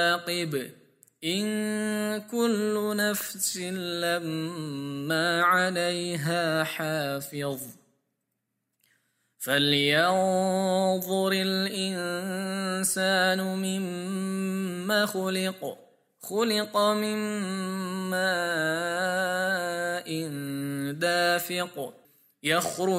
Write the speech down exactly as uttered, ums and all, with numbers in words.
عاقب إن كل نفس لما عليها حافظ فلينظر الإنسان مما خلق خلق من ماء دافق يخرج